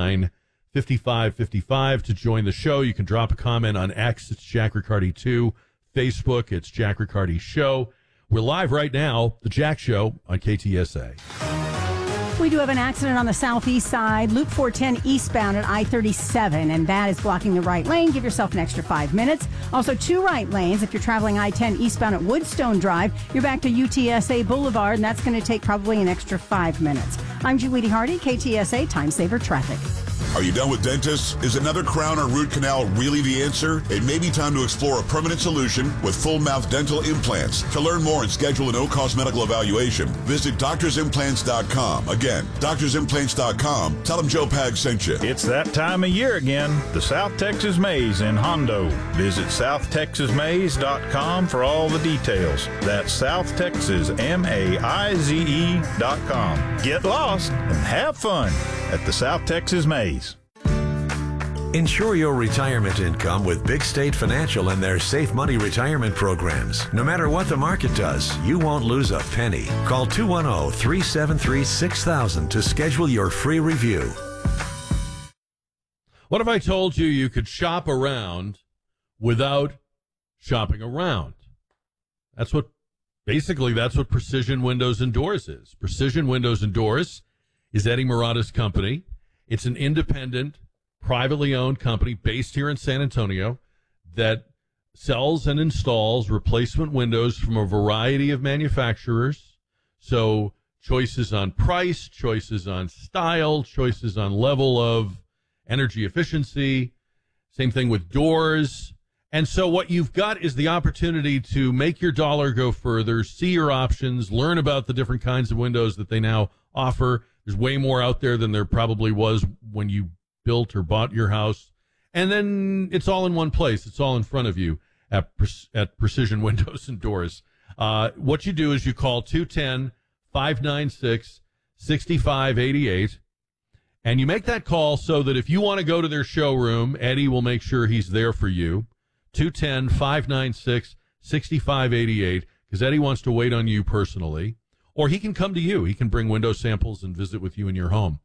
888-959-5555 to join the show. You can drop a comment on X. It's Jack Riccardi 2. Facebook, it's Jack Riccardi Show. We're live right now, The Jack Show on KTSA. We do have an accident on the southeast side, Loop 410 eastbound at I-37, and that is blocking the right lane. Give yourself an extra 5 minutes. Also, 2 right lanes. If you're traveling I-10 eastbound at Woodstone Drive, you're back to UTSA Boulevard, and that's going to take probably an extra 5 minutes. I'm Julie Hardy, KTSA Time Saver Traffic. Are you done with dentists? Is another crown or root canal really the answer? It may be time to explore a permanent solution with full mouth dental implants. To learn more and schedule a no-cost medical evaluation, visit doctorsimplants.com. Again, doctorsimplants.com. Tell them Joe Pag sent you. It's that time of year again. The South Texas Maze in Hondo. Visit southtexasmaze.com for all the details. That's southtexasmaize.com. Get lost and have fun at the South Texas Maze. Ensure your retirement income with Big State Financial and their Safe Money retirement programs. No matter what the market does, you won't lose a penny. Call 210-373-6000 to schedule your free review. What if I told you you could shop around without shopping around? That's what Precision Windows and Doors is. Precision Windows and Doors is Eddie Murata's company. It's an independent, privately owned company based here in San Antonio that sells and installs replacement windows from a variety of manufacturers. So choices on price, choices on style, choices on level of energy efficiency. Same thing with doors. And so what you've got is the opportunity to make your dollar go further, see your options, learn about the different kinds of windows that they now offer. There's way more out there than there probably was when you built or bought your house. And then it's all in one place. It's all in front of you at Precision Windows and Doors. What you do is you call 210-596-6588, and you make that call so that if you want to go to their showroom, Eddie will make sure he's there for you. 210-596-6588, because Eddie wants to wait on you personally. Or he can come to you. He can bring window samples and visit with you in your home.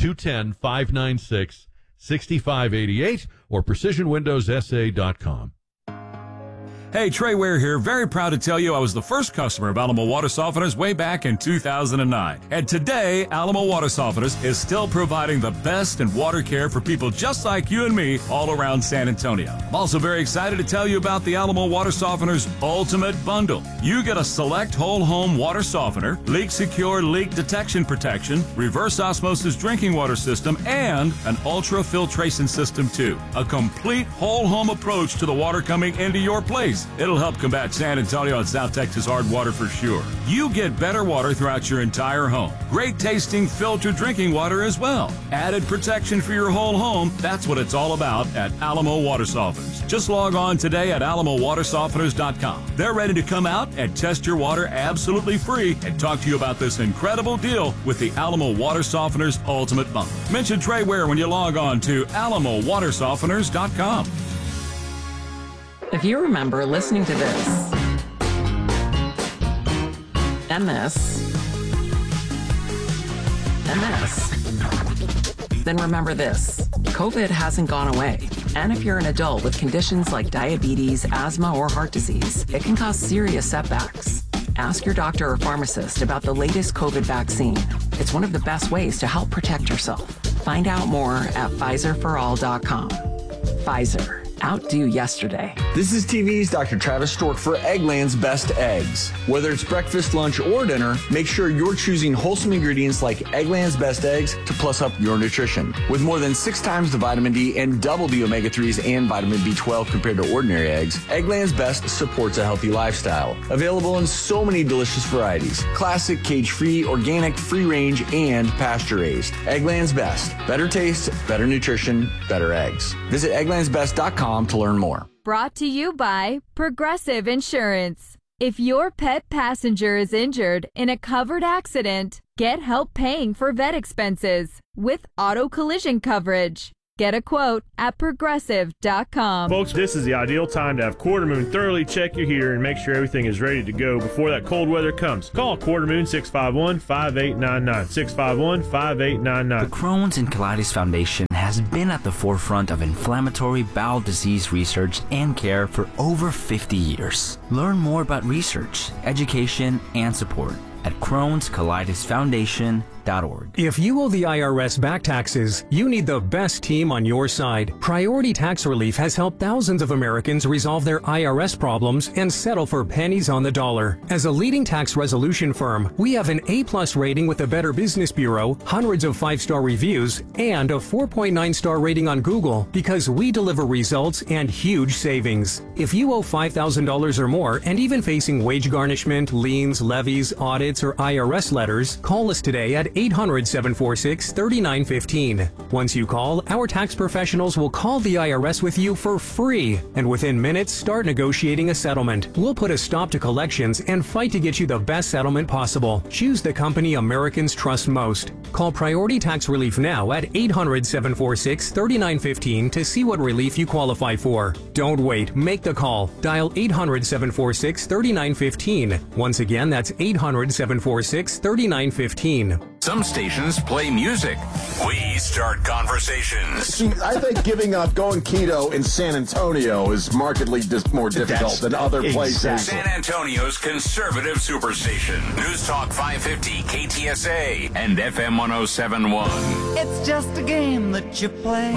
210-596-6588 or precisionwindowssa.com. Hey, Trey Ware here. Very proud to tell you I was the first customer of Alamo Water Softeners way back in 2009. And today, Alamo Water Softeners is still providing the best in water care for people just like you and me all around San Antonio. I'm also very excited to tell you about the Alamo Water Softeners Ultimate Bundle. You get a select whole home water softener, leak secure leak detection protection, reverse osmosis drinking water system, and an ultra filtration system too. A complete whole home approach to the water coming into your place. It'll help combat San Antonio and South Texas hard water for sure. You get better water throughout your entire home. Great tasting filtered drinking water as well. Added protection for your whole home. That's what it's all about at Alamo Water Softeners. Just log on today at alamowatersofteners.com. They're ready to come out and test your water absolutely free and talk to you about this incredible deal with the Alamo Water Softeners Ultimate Bundle. Mention Trey Ware when you log on to alamowatersofteners.com. If you remember listening to this, and this, and this, then remember this. COVID hasn't gone away. And if you're an adult with conditions like diabetes, asthma, or heart disease, it can cause serious setbacks. Ask your doctor or pharmacist about the latest COVID vaccine. It's one of the best ways to help protect yourself. Find out more at PfizerForAll.com. Pfizer. Outdo yesterday. This is TV's Dr. Travis Stork for Eggland's Best Eggs. Whether it's breakfast, lunch, or dinner, make sure you're choosing wholesome ingredients like Eggland's Best Eggs to plus up your nutrition. With more than 6 times the vitamin D and double the omega-3s and vitamin B12 compared to ordinary eggs, Eggland's Best supports a healthy lifestyle. Available in so many delicious varieties. Classic, cage-free, organic, free-range, and pasture-raised. Eggland's Best. Better taste, better nutrition, better eggs. Visit egglandsbest.com to learn more. Brought to you by Progressive Insurance. If your pet passenger is injured in a covered accident, get help paying for vet expenses with auto collision coverage. Get a quote at Progressive.com. Folks, this is the ideal time to have Quarter Moon thoroughly check your heater and make sure everything is ready to go before that cold weather comes. Call Quarter Moon 651-5899. 651-5899. The Crohn's and Colitis Foundation has been at the forefront of inflammatory bowel disease research and care for over 50 years. Learn more about research, education, and support at Crohn'sColitisFoundation.org. If you owe the IRS back taxes, you need the best team on your side. Priority Tax Relief has helped thousands of Americans resolve their IRS problems and settle for pennies on the dollar. As a leading tax resolution firm, we have an A+ rating with the Better Business Bureau, hundreds of 5-star reviews, and a 4.9-star rating on Google because we deliver results and huge savings. If you owe $5,000 or more and even facing wage garnishment, liens, levies, audits, or IRS letters, call us today at 800-746-3915. Once you call, our tax professionals will call the IRS with you for free, and within minutes, start negotiating a settlement. We'll put a stop to collections and fight to get you the best settlement possible. Choose the company Americans trust most. Call Priority Tax Relief now at 800-746-3915 to see what relief you qualify for. Don't wait. Make the call. Dial 800-746-3915. Once again, that's 800-746-3915. Some stations play music. We start conversations. See, I think giving up going keto in San Antonio is markedly more difficult than other places. San Antonio's conservative superstation. News Talk 550 KTSA and FM 1071. It's just a game that you play.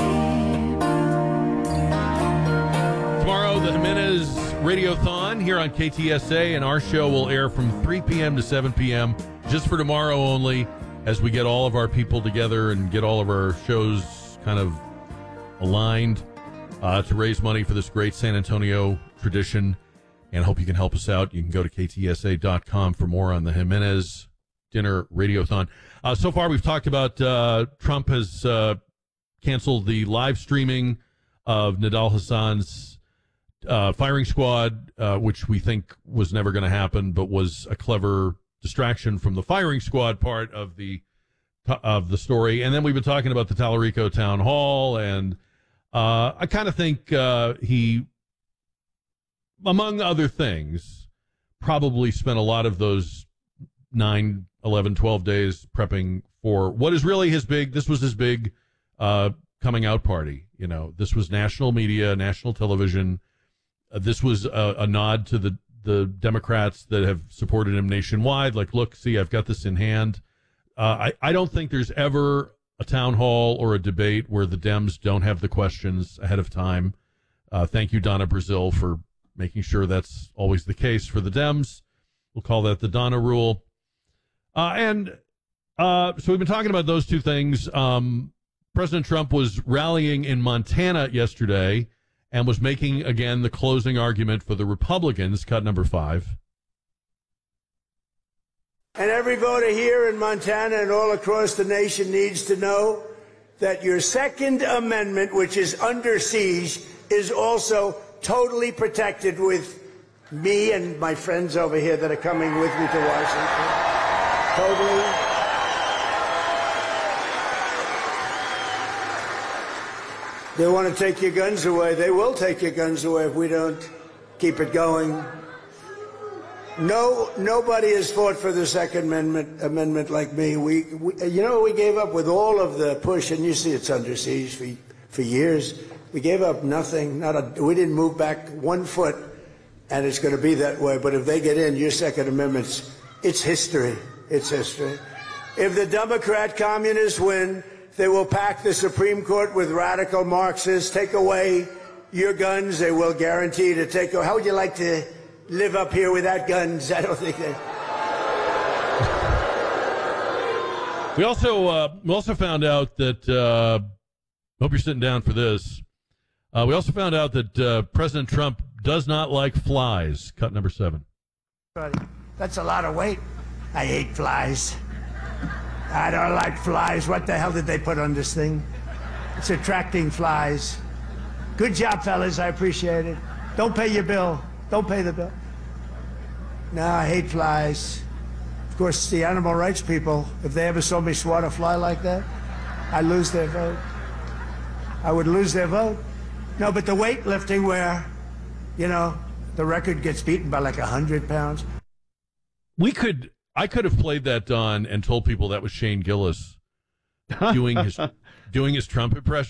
Tomorrow, the Jimenez Radiothon here on KTSA, and our show will air from 3 p.m. to 7 p.m. just for tomorrow only, as we get all of our people together and get all of our shows kind of aligned to raise money for this great San Antonio tradition. And I hope you can help us out. You can go to ktsa.com for more on the Jimenez Dinner Radiothon. So far, we've talked about Trump has canceled the live streaming of Nidal Hassan's firing squad, which we think was never going to happen, but was a clever distraction from the firing squad part of the story. And then we've been talking about the Tallarico town hall, and I kind of think he, among other things, probably spent a lot of those 9, 11, 12 days prepping for what is really this was his big coming out party. You know, this was national media, national television. This was a nod to the Democrats that have supported him nationwide. Like, look, see, I've got this in hand. I don't think there's ever a town hall or a debate where the Dems don't have the questions ahead of time. Thank you, Donna Brazil, for making sure that's always the case for the Dems. We'll call that the Donna rule. So we've been talking about those two things. President Trump was rallying in Montana yesterday and was making, again, the closing argument for the Republicans, cut number 5. And every voter here in Montana and all across the nation needs to know that your Second Amendment, which is under siege, is also totally protected with me and my friends over here that are coming with me to Washington. Totally. They want to take your guns away. They will take your guns away if we don't keep it going. Nobody has fought for the Second Amendment like me. We gave up with all of the push, and you see it's under siege for years. We gave up nothing. We didn't move back 1 foot, and it's going to be that way. But if they get in, your Second Amendment's, it's history. It's history. If the Democrat communists win, they will pack the Supreme Court with radical Marxists, take away your guns. They will guarantee to take away. How would you like to live up here without guns? I don't think that. We also found out that, hope you're sitting down for this. We also found out that President Trump does not like flies, cut number 7. That's a lot of weight. I hate flies. I don't like flies. What the hell did they put on this thing? It's attracting flies. Good job, fellas. I appreciate it. Don't pay your bill. Don't pay the bill. No, I hate flies. Of course, the animal rights people, if they ever saw me swat a fly like that, I lose their vote. I would lose their vote. No, but the weightlifting where, the record gets beaten by like 100 pounds. I could have played that, Don, and told people that was Shane Gillis doing his Trump impression.